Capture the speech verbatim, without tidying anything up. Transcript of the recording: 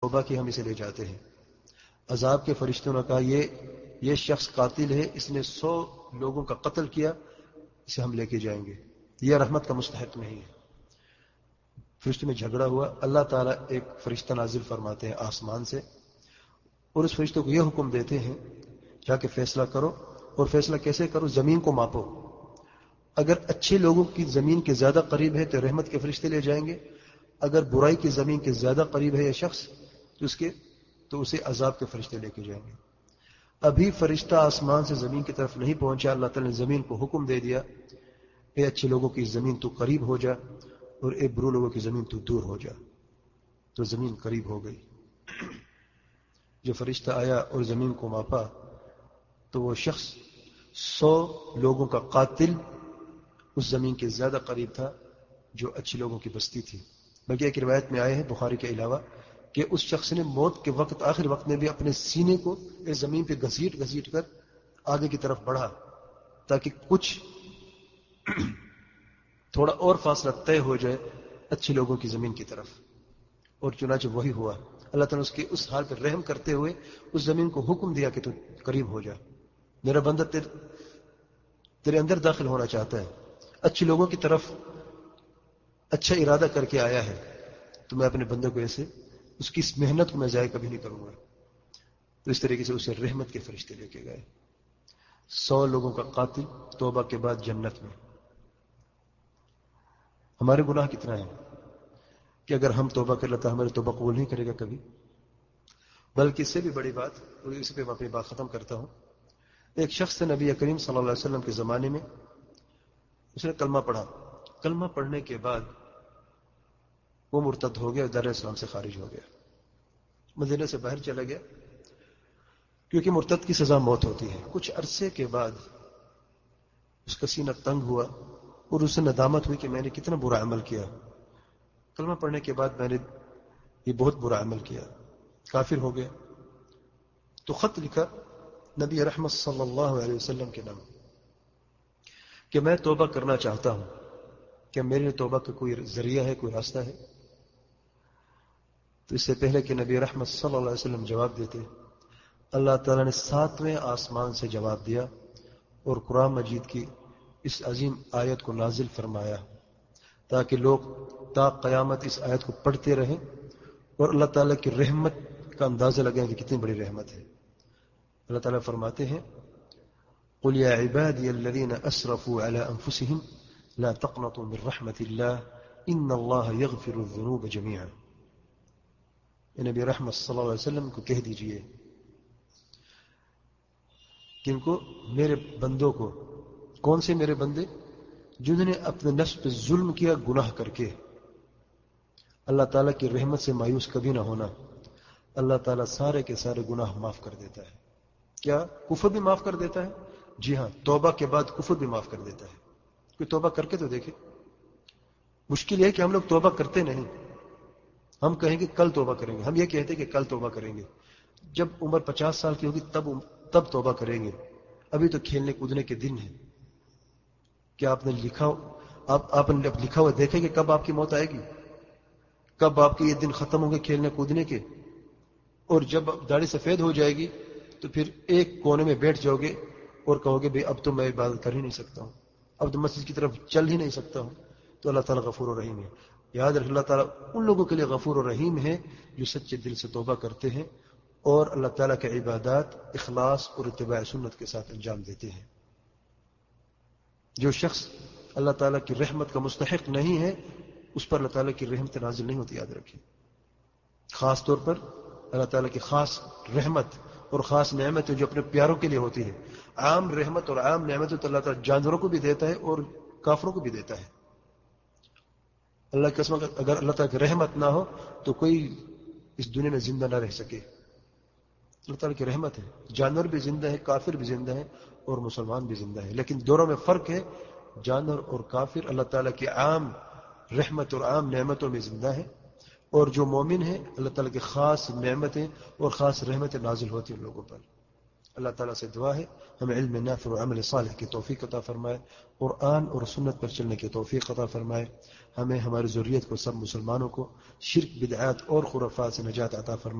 توبہ کی ہم اسے لے جاتے ہیں. عذاب کے فرشتوں نے کہا یہ یہ شخص قاتل ہے, اس نے سو لوگوں کا قتل کیا, اسے ہم لے کے جائیں گے, یہ رحمت کا مستحق نہیں ہے. فرشتوں میں جھگڑا ہوا. اللہ تعالیٰ ایک فرشتہ نازل فرماتے ہیں آسمان سے, اور اس فرشتوں کو یہ حکم دیتے ہیں جا کے فیصلہ کرو. اور فیصلہ کیسے کرو؟ زمین کو ماپو. اگر اچھے لوگوں کی زمین کے زیادہ قریب ہے تو رحمت کے فرشتے لے جائیں گے, اگر برائی کی زمین کے زیادہ قریب ہے یہ شخص تو اس کے تو اسے عذاب کے فرشتے لے کے جائیں گے. ابھی فرشتہ آسمان سے زمین کی طرف نہیں پہنچا, اللہ تعالیٰ نے زمین کو حکم دے دیا اے اچھے لوگوں کی زمین تو قریب ہو جا, اور اے برو لوگوں کی زمین تو دور ہو جا. تو زمین قریب ہو گئی. جو فرشتہ آیا اور زمین کو ماپا تو وہ شخص سو لوگوں کا قاتل اس زمین کے زیادہ قریب تھا جو اچھے لوگوں کی بستی تھی. بلکہ ایک روایت میں آئے ہیں بخاری کے علاوہ کہ اس شخص نے موت کے وقت آخر وقت میں بھی اپنے سینے کو اس زمین پہ گھسیٹ گھسیٹ کر آگے کی طرف بڑھا تاکہ کچھ تھوڑا اور فاصلہ طے ہو جائے اچھے لوگوں کی زمین کی طرف. اور چنانچہ وہی ہوا. اللہ تعالیٰ نے اس کے اس حال پر رحم کرتے ہوئے اس زمین کو حکم دیا کہ تو قریب ہو جا, میرا بندہ تیرے, تیرے اندر داخل ہونا چاہتا ہے, اچھے لوگوں کی طرف اچھا ارادہ کر کے آیا ہے, تو میں اپنے بندے کو ایسے اس کی اس محنت کو میں ضائع کبھی نہیں کروں گا. تو اس طریقے سے اسے رحمت کے فرشتے لے کے گئے. سو لوگوں کا قاتل توبہ کے بعد جنت میں. ہمارے گناہ کتنا ہے کہ اگر ہم توبہ کر لیتا ہماری توبہ قبول نہیں کرے گا کبھی. بلکہ اس سے بھی بڑی بات, اور اس پہ میں اپنی بات ختم کرتا ہوں. ایک شخص نبی کریم صلی اللہ علیہ وسلم کے زمانے میں, اس نے کلمہ پڑھا. کلمہ پڑھنے کے بعد وہ مرتد ہو گیا, دار اسلام سے خارج ہو گیا, مدینے سے باہر چلا گیا, کیونکہ مرتد کی سزا موت ہوتی ہے. کچھ عرصے کے بعد اس کا سینہ تنگ ہوا اور اسے ندامت ہوئی کہ میں نے کتنا برا عمل کیا. کلمہ پڑھنے کے بعد میں نے یہ بہت برا عمل کیا, کافر ہو گیا. تو خط لکھا نبی رحمت صلی اللہ علیہ وسلم کے نام کہ میں توبہ کرنا چاہتا ہوں, کیا میرے لیے توبہ کا کوئی ذریعہ ہے, کوئی راستہ ہے؟ تو اس سے پہلے کہ نبی رحمت صلی اللہ علیہ وسلم جواب دیتے, اللہ تعالیٰ نے ساتویں آسمان سے جواب دیا اور قرآن مجید کی اس عظیم آیت کو نازل فرمایا تاکہ لوگ تا قیامت اس آیت کو پڑھتے رہیں اور اللہ تعالیٰ کی رحمت کا اندازہ لگائیں کہ کتنی بڑی رحمت ہے. اللہ تعالیٰ فرماتے ہیں قل یا عبادی الذین اسرفوا علی انفسهم لا تقنطوا من رحمت اللہ ان اللہ یغفر الذنوب جميعا. نبی رحمت صلی اللہ علیہ وسلم کو کہہ دیجئے کہ ان کو, میرے بندوں کو. کون سے میرے بندے؟ جنہوں نے اپنے نفس پہ ظلم کیا گناہ کر کے. اللہ تعالیٰ کی رحمت سے مایوس کبھی نہ ہونا. اللہ تعالیٰ سارے کے سارے گناہ معاف کر دیتا ہے. کیا کفر بھی معاف کر دیتا ہے؟ جی ہاں, توبہ کے بعد کفر بھی معاف کر دیتا ہے. کوئی توبہ کر کے تو دیکھے. مشکل ہے کہ ہم لوگ توبہ کرتے نہیں. ہم کہیں گے کل توبہ کریں گے, ہم یہ کہتے ہیں کہ کل توبہ کریں گے. جب عمر پچاس سال کی ہوگی تب تب توبہ کریں گے. ابھی تو کھیلنے کودنے کے دن ہیں. کیا آپ نے لکھا آپ آپ نے لکھا ہوا دیکھیں کہ کب آپ کی موت آئے گی, کب آپ کے یہ دن ختم ہوں گے کھیلنے کودنے کے. اور جب داڑھی سفید ہو جائے گی تو پھر ایک کونے میں بیٹھ جاؤ گے اور کہو گے بھائی اب تو میں عبادت کر ہی نہیں سکتا ہوں, اب تو مسجد کی طرف چل ہی نہیں سکتا ہوں. تو اللہ تعالیٰ غفور و رحیم ہے. یاد رکھ, اللہ تعالیٰ ان لوگوں کے لیے غفور و رحیم ہے جو سچے دل سے توبہ کرتے ہیں اور اللہ تعالیٰ کے عبادات اخلاص اور اتباع سنت کے ساتھ انجام دیتے ہیں. جو شخص اللہ تعالیٰ کی رحمت کا مستحق نہیں ہے اس پر اللہ تعالیٰ کی رحمت نازل نہیں ہوتی, یاد رکھیں. خاص طور پر اللہ تعالیٰ کی خاص رحمت اور خاص نعمت جو اپنے پیاروں کے لیے ہوتی ہے. عام رحمت اور عام نعمت تو اللہ تعالیٰ جانوروں کو بھی دیتا ہے اور کافروں کو بھی دیتا ہے. اللہ کی قسم اگر اللہ تعالیٰ کی رحمت نہ ہو تو کوئی اس دنیا میں زندہ نہ رہ سکے. اللہ تعالیٰ کی رحمت ہے, جانور بھی زندہ ہے, کافر بھی زندہ ہے اور مسلمان بھی زندہ ہے. لیکن دونوں میں فرق ہے, جانور اور کافر اللہ تعالیٰ کی عام رحمت اور عام نعمتوں میں زندہ ہے, اور جو مومن ہے اللہ تعالیٰ کی خاص نعمتیں اور خاص رحمتیں نازل ہوتی ہیں لوگوں پر. اللہ تعالیٰ سے دعا ہے ہمیں علم نافع اور عمل صالح کی توفیق عطا فرمائے, قرآن اور سنت پر چلنے کی توفیق عطا فرمائے. ہمیں ہماری ذریت کو سب مسلمانوں کو شرک بدعات اور خرافات سے نجات عطا فرمائے.